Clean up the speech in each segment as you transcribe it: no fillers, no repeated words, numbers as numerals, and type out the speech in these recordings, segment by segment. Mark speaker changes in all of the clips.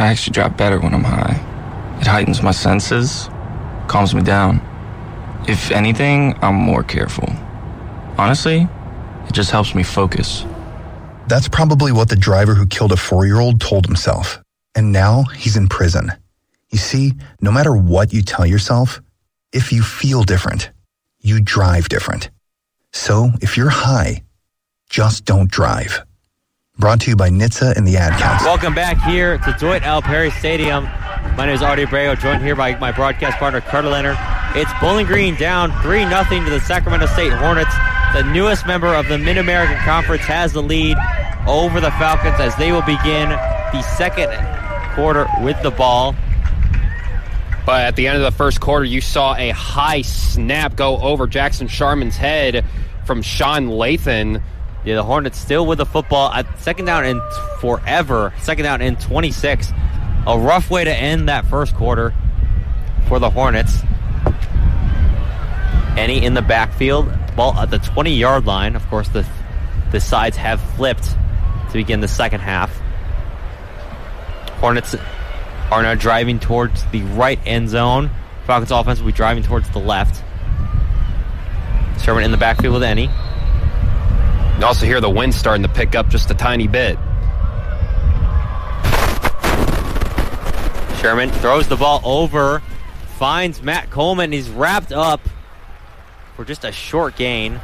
Speaker 1: I actually drive better when I'm high. It heightens my senses, calms me down. If anything, I'm more careful. Honestly, it just helps me focus.
Speaker 2: That's probably what the driver who killed a 4-year-old told himself. And now he's in prison. You see, no matter what you tell yourself, if you feel different, you drive different. So if you're high, just don't drive. Brought to you by NHTSA and the Ad Council.
Speaker 3: Welcome back here to Dwight L. Perry Stadium. My name is Artie Abreu, joined here by my broadcast partner, Carter Leonard. It's Bowling Green down 3-0 to the Sacramento State Hornets. The newest member of the Mid-American Conference has the lead over the Falcons as they will begin the second quarter with the ball.
Speaker 4: But at the end of the first quarter, you saw a high snap go over Jackson Sharman's head from Sean Lathan.
Speaker 3: Yeah, the Hornets still with the football at second down and forever. Second down and 26. A rough way to end that first quarter for the Hornets. Ennie in the backfield. Ball at the 20-yard line. Of course, the sides have flipped to begin the second half. Hornets are now driving towards the right end zone. Falcons offense will be driving towards the left. Sherman in the backfield with Ennie.
Speaker 4: You also hear the wind starting to pick up just a tiny bit.
Speaker 3: Sherman throws the ball over, finds Matt Coleman. He's wrapped up for just a short gain.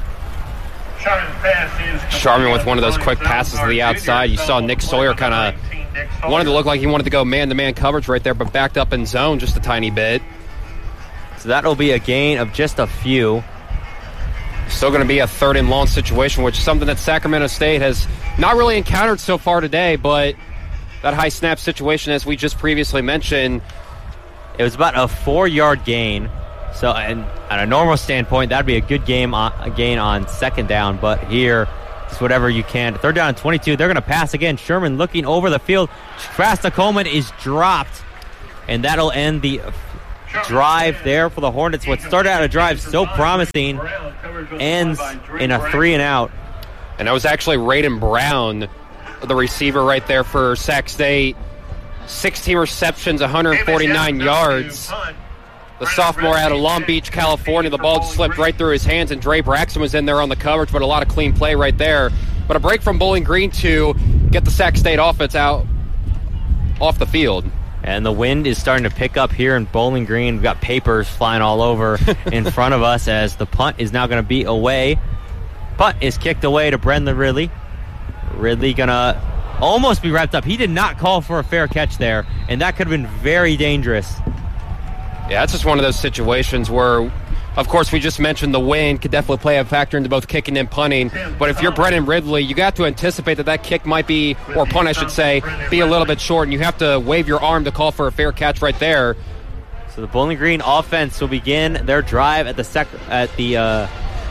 Speaker 4: Sharman with one of those quick passes to the outside. You saw Nick Sawyer kind of wanted to look like he wanted to go man-to-man coverage right there, but backed up in zone just a tiny bit.
Speaker 3: So that'll be a gain of just a few.
Speaker 4: Still going to be a third and long situation, which is something that Sacramento State has not really encountered so far today, but that high snap situation, as we just previously mentioned,
Speaker 3: it was about a 4-yard gain. So, and at a normal standpoint, that'd be a good gain on second down, but here, just whatever you can. Third down and 22, they're going to pass again. Sherman looking over the field. Fasta Coleman is dropped, and that'll end the drive there for the Hornets. What started out a drive so promising ends in a 3-and-out.
Speaker 4: And that was actually Raiden Brown, the receiver right there for Sac State. 16 receptions, 149 yards. The sophomore out of Long Beach, California. The ball just slipped right through his hands, and Dre Braxton was in there on the coverage, but a lot of clean play right there. But a break from Bowling Green to get the Sac State offense out off the field.
Speaker 3: And the wind is starting to pick up here in Bowling Green. We've got papers flying all over in front of us as the punt is now going to be away. Punt is kicked away to Brendan Ridley. Ridley going to almost be wrapped up. He did not call for a fair catch there, and that could have been very dangerous.
Speaker 4: Yeah, it's just one of those situations where, of course, we just mentioned the wind could definitely play a factor into both kicking and punting. But if you're Brendan Ridley, you got to anticipate that kick might be, or punt I should say, be a little bit short, and you have to wave your arm to call for a fair catch right there.
Speaker 3: So the Bowling Green offense will begin their drive at the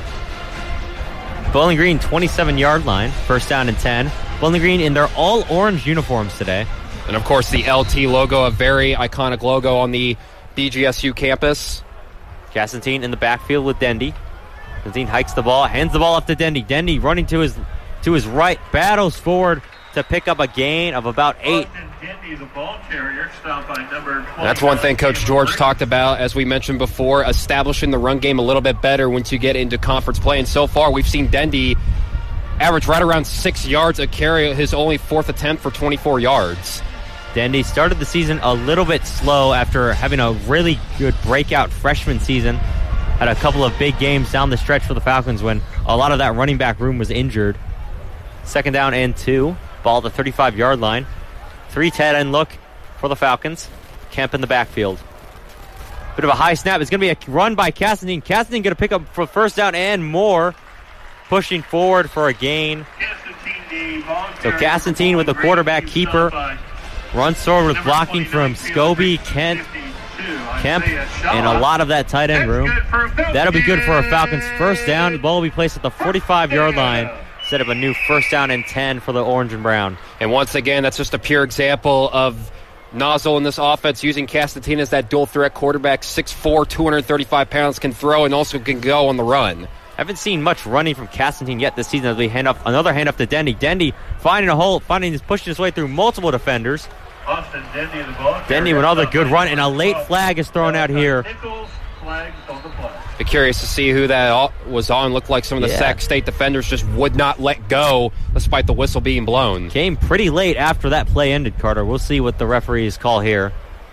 Speaker 3: Bowling Green 27-yard line, first down and 10. Bowling Green in their all-orange uniforms today.
Speaker 4: And, of course, the LT logo, a very iconic logo on the BGSU campus.
Speaker 3: Castantine in the backfield with Dendy. Castantine hikes the ball, hands the ball off to Dendy. Dendy running to his right, battles forward to pick up a gain of about 8.
Speaker 4: That's one thing Coach George talked about, as we mentioned before, establishing the run game a little bit better once you get into conference play. And so far, we've seen Dendy average right around 6 yards a carry, his only fourth attempt for 24 yards.
Speaker 3: Dendy started the season a little bit slow after having a really good breakout freshman season. Had a couple of big games down the stretch for the Falcons when a lot of that running back room was injured. Second down and 2. Ball at the 35-yard line. 3 tight end look for the Falcons. Kemp in the backfield. Bit of a high snap. It's going to be a run by Castantine. Castantine going to pick up for first down and more. Pushing forward for a gain. So Castantine with the quarterback keeper. Runs forward with blocking from Scobie, Kemp, and a lot of that tight end room. That'll be good for our Falcons. First down. The ball will be placed at the 45-yard line. Set up a new first down and 10 for the orange and brown.
Speaker 4: And once again, that's just a pure example of Nozzle in this offense using Castantine as that dual threat quarterback. 6'4", 235 pounds, can throw and also can go on the run.
Speaker 3: Haven't seen much running from Castantine yet this season as we hand off another handoff to Dendy. Dendy finding a hole, pushing his way through multiple defenders. Dendy with another good run, and a late flag is thrown out here.
Speaker 4: Be curious to see who that was on. Looked like some of the Sac State defenders just would not let go despite the whistle being blown.
Speaker 3: Came pretty late after that play ended, Carter. We'll see what the referees call here.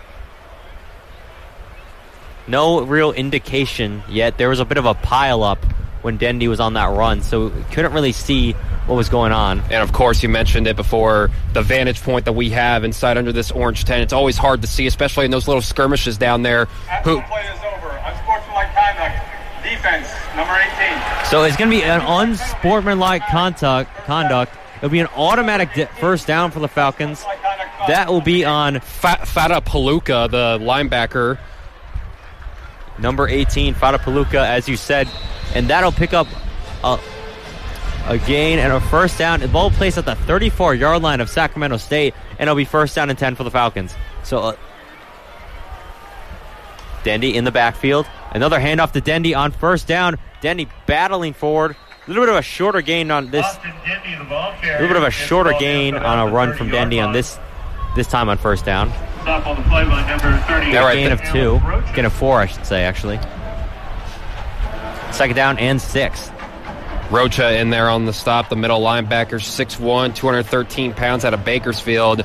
Speaker 3: No real indication yet. There was a bit of a pile-up when Dendy was on that run, so we couldn't really see what was going on.
Speaker 4: And, of course, you mentioned it before, the vantage point that we have inside under this orange tent. It's always hard to see, especially in those little skirmishes down there.
Speaker 5: After the play is over, unsportsmanlike conduct, defense, number 18.
Speaker 3: So it's going to be an unsportsmanlike conduct. It'll be an automatic first down for the Falcons. That will be on
Speaker 4: Fata Paluca, the linebacker.
Speaker 3: Number 18, Fata Paluca, as you said. And that'll pick up a gain and a first down. The ball placed at the 34-yard line of Sacramento State, and it'll be first down and 10 for the Falcons. So Dendy in the backfield. Another handoff to Dendy on first down. Dendy battling forward. A little bit of a shorter gain on this. A little bit of a shorter gain on a run from Dendy on this time on first down.
Speaker 5: Stop on the play by number 30.
Speaker 3: Gain of 2. Gain of 4, I should say, actually. Second down and 6.
Speaker 4: Rocha in there on the stop, the middle linebacker, 6'1", 213 pounds out of Bakersfield.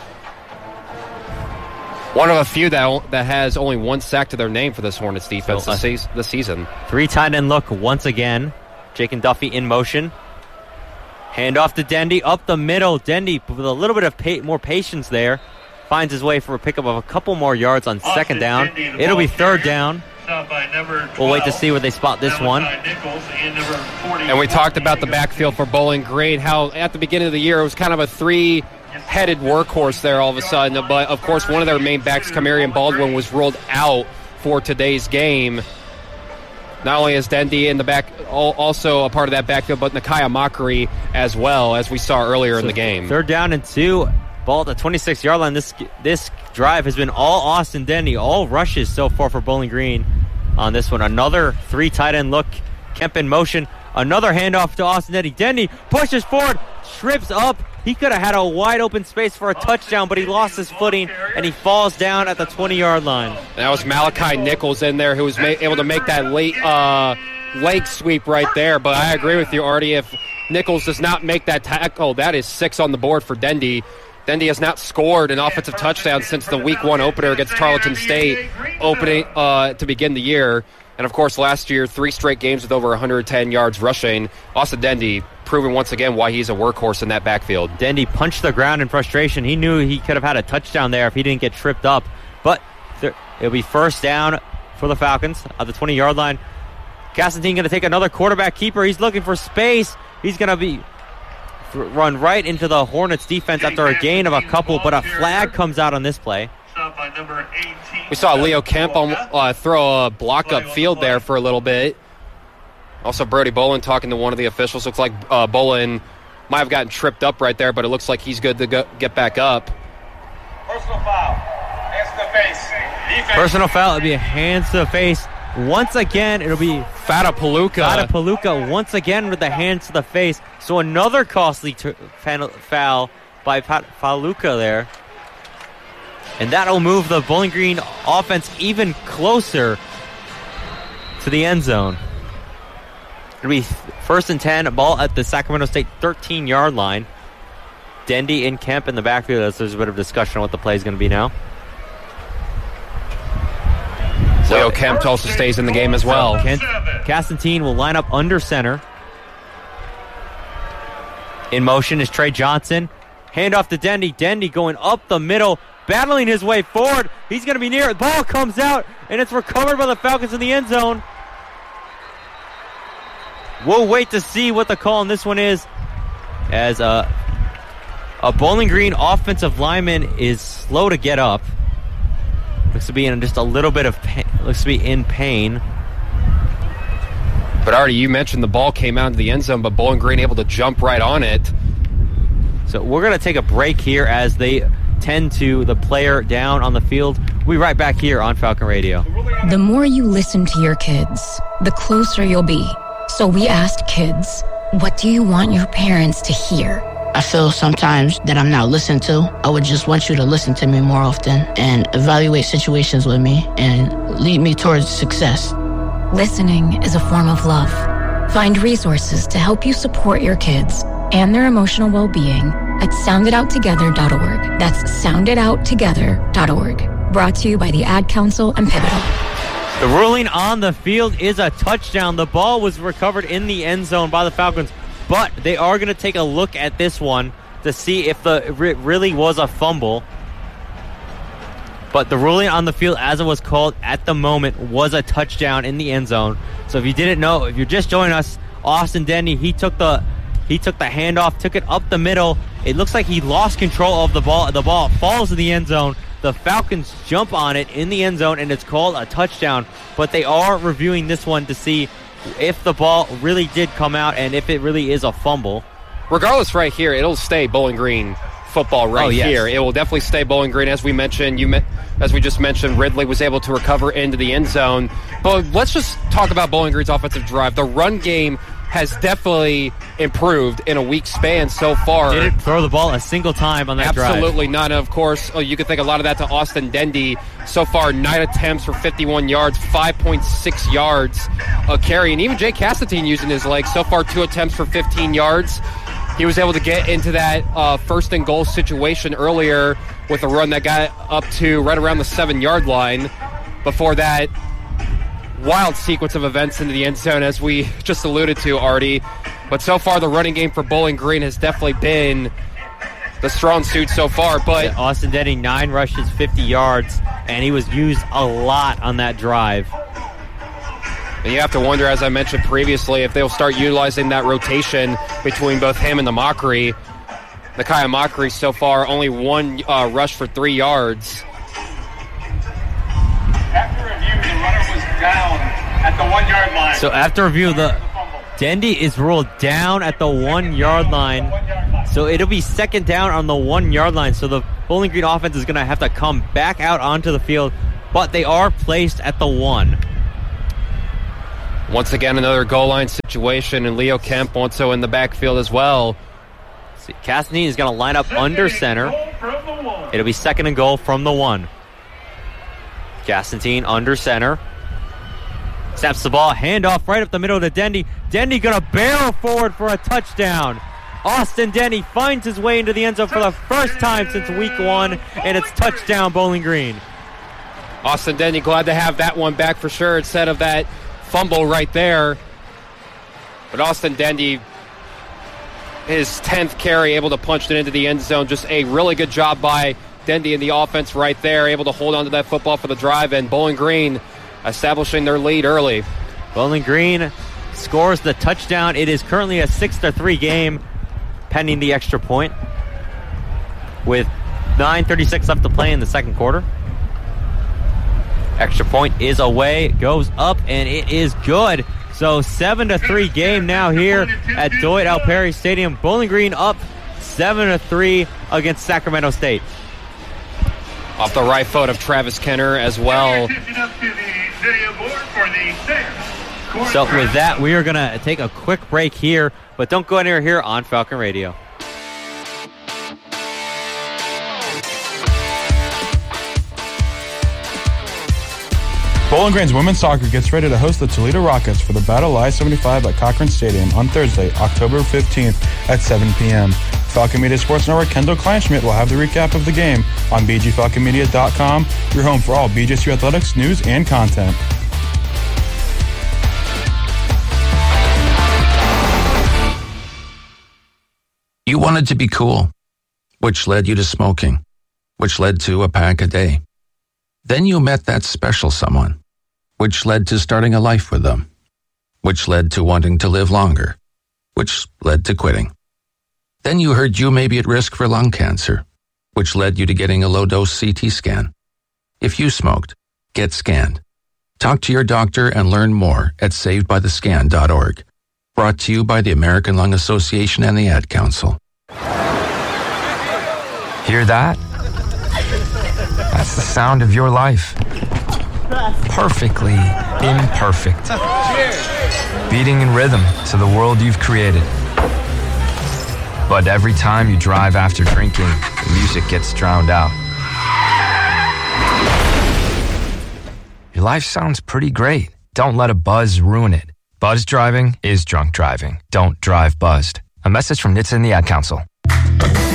Speaker 4: One of a few that has only one sack to their name for this Hornets defense this season.
Speaker 3: 3 tight end look once again. Jake and Duffy in motion. Handoff to Dendy up the middle. Dendy with a little bit of more patience there. Finds his way for a pickup of a couple more yards on second down. It'll be third down. We'll wait to see where they spot this one.
Speaker 4: And we talked about the backfield for Bowling Green, how at the beginning of the year it was kind of a three-headed workhorse there all of a sudden. But, of course, one of their main backs, Kamarian Baldwin, was ruled out for today's game. Not only is Dendy in the back, also a part of that backfield, but Nakia Mockery as well, as we saw earlier in the game.
Speaker 3: Third down and 2. Ball at the 26-yard line. This drive has been all Austin Dendy, all rushes so far for Bowling Green on this one. Another 3 tight end look. Kemp in motion. Another handoff to Austin Dendy. Dendy pushes forward, trips up. He could have had a wide open space for a touchdown, but he lost his footing, and he falls down at the 20-yard line.
Speaker 4: And that was Malachi Nichols in there who was able to make that late leg sweep right there. But I agree with you, Artie. If Nichols does not make that tackle, that is 6 on the board for Dendy. Dendy has not scored an offensive touchdown since the Week 1 opener against Tarleton State opening to begin the year. And, of course, last year, 3 straight games with over 110 yards rushing. Austin Dendy proving once again why he's a workhorse in that backfield.
Speaker 3: Dendy punched the ground in frustration. He knew he could have had a touchdown there if he didn't get tripped up. But it'll be first down for the Falcons at the 20-yard line. Castantine going to take another quarterback keeper. He's looking for space. He's going to be run right into the Hornets defense after a gain of a couple, but a flag comes out on this play.
Speaker 4: We saw Leo Kemp throw a block up field there for a little bit. Also, Brody Bolin talking to one of the officials. Looks like Bolin might have gotten tripped up right there, but it looks like he's good to get back up.
Speaker 5: Personal foul. Hands to the face. Defense.
Speaker 3: Personal foul. It'll be a hands to the face. Once again, it'll be
Speaker 4: Fata Paluca
Speaker 3: once again with the hands to the face. So another costly foul by Paluca there. And that'll move the Bowling Green offense even closer to the end zone. It'll be first and 10, ball at the Sacramento State 13-yard line. Dendy and Kemp in the backfield. There's a bit of discussion on what the play is going to be now.
Speaker 4: Leo Kemp also stays in the game as well.
Speaker 3: Castantine will line up under center. In motion is Trey Johnson. Handoff to Dendy. Dendy going up the middle, battling his way forward. He's going to be near it. Ball comes out, and it's recovered by the Falcons in the end zone. We'll wait to see what the call on this one is, as a Bowling Green offensive lineman is slow to get up. Looks to be in just a little bit of pain. Looks to be in pain.
Speaker 4: But Artie, you mentioned the ball came out into the end zone, but Bowling Green able to jump right on it.
Speaker 3: So we're going to take a break here as they tend to the player down on the field. We'll be right back here on Falcon Radio.
Speaker 6: The more you listen to your kids, the closer you'll be. So we asked kids, what do you want your parents to hear?
Speaker 7: I feel sometimes that I'm not listened to. I would just want you to listen to me more often and evaluate situations with me and lead me towards success.
Speaker 6: Listening is a form of love. Find resources to help you support your kids and their emotional well-being at sounditouttogether.org. That's sounditouttogether.org. Brought to you by the Ad Council and Pivotal.
Speaker 3: The ruling on the field is a touchdown. The ball was recovered in the end zone by the Falcons, but they are going to take a look at this one to see if it really was a fumble. But the ruling on the field, as it was called at the moment, was a touchdown in the end zone. So if you didn't know, if you're just joining us, Austin Denny, he took the handoff, took it up the middle. It looks like he lost control of the ball. The ball falls in the end zone. The Falcons jump on it in the end zone, and it's called a touchdown. But they are reviewing this one to see if the ball really did come out and if it really is a fumble.
Speaker 4: Regardless, right here, it'll stay Bowling Green football here. It will definitely stay Bowling Green. As we mentioned, as we just mentioned, Ridley was able to recover into the end zone. But let's just talk about Bowling Green's offensive drive. The run game has definitely improved in a week span so far.
Speaker 3: Didn't throw the ball a single time on that drive.
Speaker 4: Absolutely none. Of course, you could think a lot of that to Austin Dendy. So far, 9 attempts for 51 yards, 5.6 yards a carry. And even Jay Castantine using his legs. So far, 2 attempts for 15 yards. He was able to get into that first and goal situation earlier with a run that got up to right around the 7-yard line. Before that, wild sequence of events into the end zone, as we just alluded to, Artie. But so far, the running game for Bowling Green has definitely been the strong suit so far. But
Speaker 3: Austin Denny, 9 rushes, 50 yards, and he was used a lot on that drive.
Speaker 4: And you have to wonder, as I mentioned previously, if they'll start utilizing that rotation between both him and the Mockery. Nakia Mockery so far only 1 rush for 3 yards.
Speaker 5: After review, the runner was down at the 1-yard line.
Speaker 3: So after review, the Dendy is ruled down at the 1-yard line. So it'll be second down on the 1-yard line. So the Bowling Green offense is going to have to come back out onto the field, but they are placed at the 1.
Speaker 4: Once again, another goal line situation, and Leo Kemp also in the backfield as well.
Speaker 3: See, Castantine is going to line up under center. It'll be second and goal from the 1. Castantine under center. Snaps the ball, handoff right up the middle to Dendy. Dendy going to barrel forward for a touchdown. Austin Denny finds his way into the end zone for the first time since week 1, and it's touchdown Bowling Green.
Speaker 4: Austin Denny glad to have that one back for sure instead of that fumble right there. But Austin Dendy, his 10th carry, able to punch it into the end zone. Just a really good job by Dendy in the offense right there, able to hold on to that football for the drive, and Bowling Green establishing their lead early.
Speaker 3: Bowling Green scores the touchdown. It is currently a 6-3 game pending the extra point with 9:36 left to play in the second quarter. Extra point is away, goes up, and it is good. So 7-3 game now here at Dwight L. Perry Stadium. Bowling Green up 7-3 against Sacramento State.
Speaker 4: Off the right foot of Travis Kenner as well.
Speaker 3: So with that, we are going to take a quick break here, but don't go anywhere here on Falcon Radio.
Speaker 8: Bowling Green's women's soccer gets ready to host the Toledo Rockets for the Battle I-75 at Cochran Stadium on Thursday, October 15th at 7 p.m. Falcon Media Sports Network Kendall Kleinschmidt will have the recap of the game on bgfalconmedia.com, your home for all BGSU athletics news and content.
Speaker 9: You wanted to be cool, which led you to smoking, which led to a pack a day. Then you met that special someone, which led to starting a life with them, which led to wanting to live longer, which led to quitting. Then you heard you may be at risk for lung cancer, which led you to getting a low-dose CT scan. If you smoked, get scanned. Talk to your doctor and learn more at savedbythescan.org. Brought to you by the American Lung Association and the Ad Council.
Speaker 10: Hear that? That's the sound of your life. Perfectly imperfect. Beating in rhythm to the world you've created. But every time you drive after drinking, the music gets drowned out. Your life sounds pretty great. Don't let a buzz ruin it. Buzz driving is drunk driving. Don't drive buzzed. A message from NHTSA and the Ad Council.